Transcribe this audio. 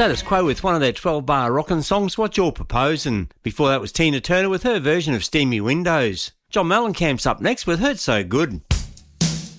Status Quo with one of their 12-bar rockin' songs, What You're Proposing. Before that was Tina Turner with her version of Steamy Windows. John Mellencamp's up next with Hurt So Good.